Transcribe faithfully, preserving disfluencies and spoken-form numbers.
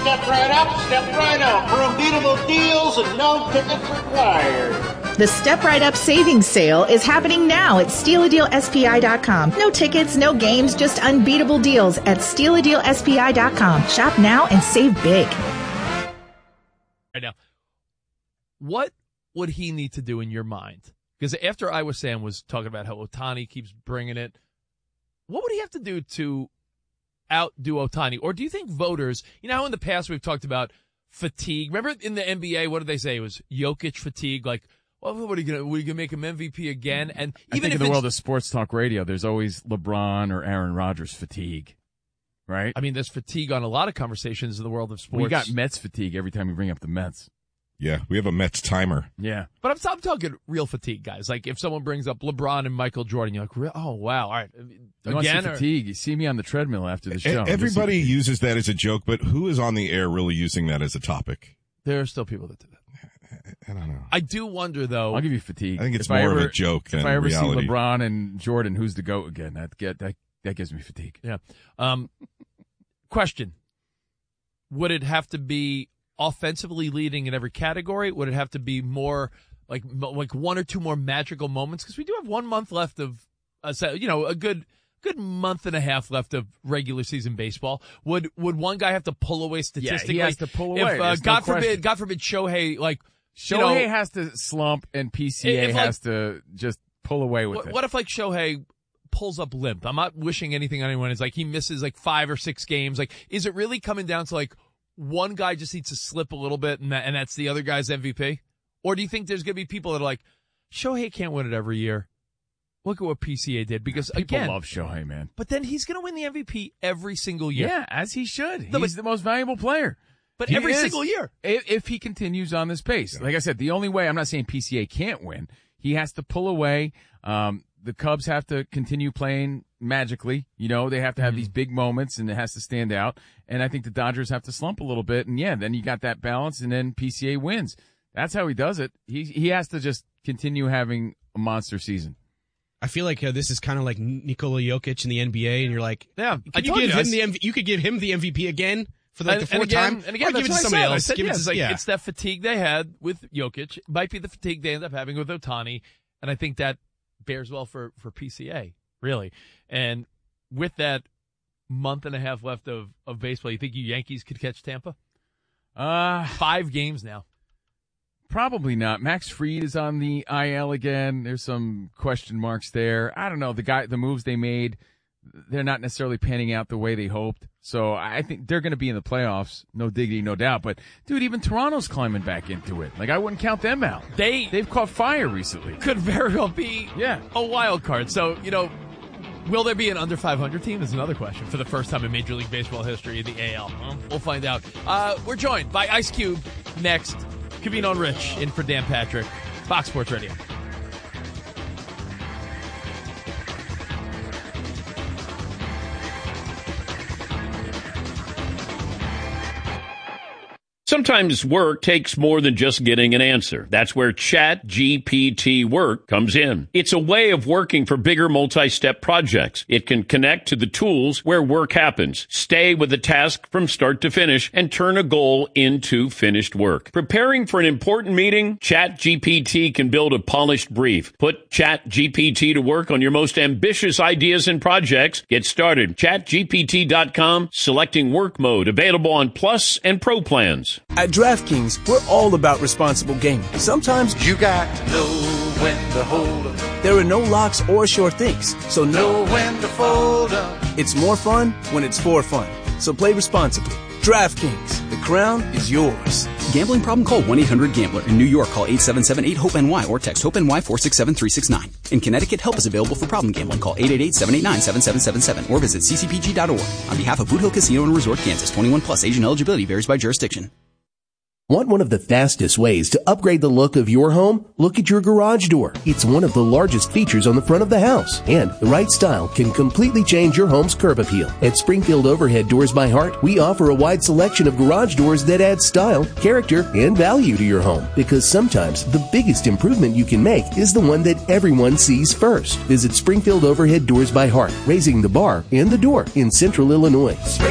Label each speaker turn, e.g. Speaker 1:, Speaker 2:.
Speaker 1: Step right up, step right up for unbeatable deals and no tickets required.
Speaker 2: The Step Right Up Savings Sale is happening now at steal a deal S P I dot com. No tickets, no games, just unbeatable deals at steal a deal S P I dot com. Shop now and save big.
Speaker 3: Right now, what would he need to do in your mind? Because after Iowa Sam was talking about how Ohtani keeps bringing it, what would he have to do to outdo Ohtani? Or do you think voters, you know how in the past we've talked about fatigue? Remember in the N B A, what did they say? It was Jokic fatigue, like, well, what are you gonna? Are we gonna make him M V P again? And even
Speaker 4: I think
Speaker 3: if
Speaker 4: in the world of sports talk radio, there's always LeBron or Aaron Rodgers fatigue, right?
Speaker 3: I mean, there's fatigue on a lot of conversations in the world of sports.
Speaker 4: We got Mets fatigue every time we bring up the Mets.
Speaker 5: Yeah, we have a Mets timer.
Speaker 4: Yeah,
Speaker 3: but I'm, I'm talking real fatigue, guys. Like if someone brings up LeBron and Michael Jordan, you're like, oh wow, all right,
Speaker 4: you
Speaker 3: again.
Speaker 4: See fatigue. You see me on the treadmill after the show.
Speaker 5: Everybody uses that as a joke, but who is on the air really using that as a topic?
Speaker 3: There are still people that do that.
Speaker 5: I don't know.
Speaker 3: I do wonder, though.
Speaker 4: I'll give you fatigue.
Speaker 5: I think it's
Speaker 4: if
Speaker 5: more
Speaker 4: ever,
Speaker 5: of a joke than
Speaker 4: reality. If I ever
Speaker 5: reality.
Speaker 4: see LeBron and Jordan, who's the GOAT again? That get that that gives me fatigue.
Speaker 3: Yeah. Um, question: would it have to be offensively leading in every category? Would it have to be more like like one or two more magical moments? Because we do have one month left of, uh, you know, a good. Good month and a half left of regular season baseball. Would would one guy have to pull away statistically?
Speaker 4: Yeah, he has to pull away.
Speaker 3: If uh,
Speaker 4: God
Speaker 3: no
Speaker 4: forbid,
Speaker 3: question. God forbid, Shohei like
Speaker 4: Shohei
Speaker 3: you know,
Speaker 4: has to slump and P C A
Speaker 3: if,
Speaker 4: has
Speaker 3: like,
Speaker 4: to just pull away with
Speaker 3: what,
Speaker 4: it.
Speaker 3: What if like Shohei pulls up limp? I'm not wishing anything on anyone. It's like he misses like five or six games. Like, is it really coming down to like one guy just needs to slip a little bit and that, and that's the other guy's M V P? Or do you think there's gonna be people that are like, Shohei can't win it every year? Look at what P C A did because
Speaker 4: people
Speaker 3: again,
Speaker 4: love Shohei, man.
Speaker 3: But then he's going to win the M V P every single year.
Speaker 4: Yeah, as he should.
Speaker 3: No,
Speaker 4: he's
Speaker 3: but,
Speaker 4: the most valuable player.
Speaker 3: But
Speaker 4: he
Speaker 3: every
Speaker 4: is.
Speaker 3: single year,
Speaker 4: if, if he continues on this pace, like I said, the only way I'm not saying P C A can't win. He has to pull away. Um, the Cubs have to continue playing magically. You know, they have to have mm-hmm. these big moments, and it has to stand out. And I think the Dodgers have to slump a little bit. And yeah, then you got that balance, and then P C A wins. That's how he does it. He he has to just continue having a monster season.
Speaker 6: I feel like uh, this is kind of like Nikola Jokic in the N B A, and you're like,
Speaker 3: yeah,
Speaker 6: could you give you, him the M V P? You could give him the M V P again for like
Speaker 3: and,
Speaker 6: the fourth
Speaker 3: and again,
Speaker 6: time,
Speaker 3: and again,
Speaker 6: or give it to
Speaker 3: that's
Speaker 6: somebody
Speaker 3: I
Speaker 6: else.
Speaker 3: said,
Speaker 6: give
Speaker 3: yeah,
Speaker 6: it to,
Speaker 3: it's like
Speaker 6: yeah.
Speaker 3: it's that fatigue they had with Jokic. It might be the fatigue they end up having with Ohtani, and I think that bears well for for P C A, really. And with that month and a half left of of baseball, you think you Yankees could catch Tampa?
Speaker 4: Uh
Speaker 3: five games now.
Speaker 4: Probably not. Max Fried is on the I L again. There's some question marks there. I don't know. The guy, the moves they made, they're not necessarily panning out the way they hoped. So I think they're going to be in the playoffs. No diggity, no doubt. But dude, even Toronto's climbing back into it. Like I wouldn't count them out.
Speaker 3: They
Speaker 4: they've caught fire recently.
Speaker 3: Could very well be
Speaker 4: yeah.
Speaker 3: a wild card. So you know, will there be an under five hundred team? Is another question for the first time in Major League Baseball history in the A L. Well, we'll find out. Uh, we're joined by Ice Cube next. Covino and Rich in for Dan Patrick, Fox Sports Radio.
Speaker 7: Sometimes work takes more than just getting an answer. That's where Chat G P T Work comes in. It's a way of working for bigger multi-step projects. It can connect to the tools where work happens, stay with the task from start to finish, and turn a goal into finished work. Preparing for an important meeting? Chat G P T can build a polished brief. Put Chat G P T to work on your most ambitious ideas and projects. Get started. chat G P T dot com, selecting work mode, available on Plus and Pro plans.
Speaker 8: At DraftKings, we're all about responsible gaming. Sometimes
Speaker 1: you got to know when to hold up.
Speaker 8: There are no locks or sure things, so
Speaker 1: know when to fold up.
Speaker 8: It's more fun when it's for fun. So play responsibly. DraftKings, the crown is yours.
Speaker 9: Gambling problem? Call one eight hundred gambler. In New York, call eight seven seven eight hope N Y or text HOPE-NY four six seven three six nine. In Connecticut, help is available for problem gambling. Call eight eight eight seven eight nine seven seven seven seven or visit c c p g dot org. On behalf of Boot Hill Casino and Resort, Kansas, twenty-one plus, age and eligibility varies by jurisdiction.
Speaker 10: Want one of the fastest ways to upgrade the look of your home? Look at your garage door. It's one of the largest features on the front of the house, and the right style can completely change your home's curb appeal. At Springfield Overhead Doors by Heart, we offer a wide selection of garage doors that add style, character, and value to your home. Because sometimes the biggest improvement you can make is the one that everyone sees first. Visit Springfield Overhead Doors by Heart, raising the bar and the door in Central Illinois.